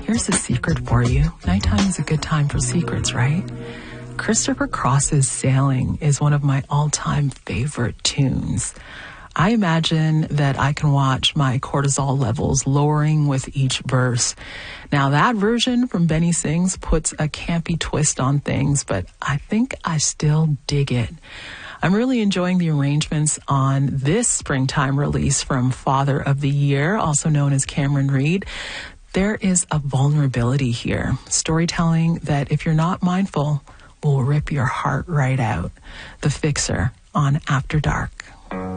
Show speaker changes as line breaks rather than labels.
Here's a secret for you. Nighttime is a good time for secrets, right? Christopher Cross's Sailing is one of my all-time favorite tunes. I imagine that I can watch my cortisol levels lowering with each verse. Now, that version from Benny Sings puts a campy twist on things, but I think I still dig it. I'm really enjoying the arrangements on this springtime release from Father of the Year, also known as Cameron Reid. There is a vulnerability here, storytelling that, if you're not mindful, will rip your heart right out. The Fixer on After Dark.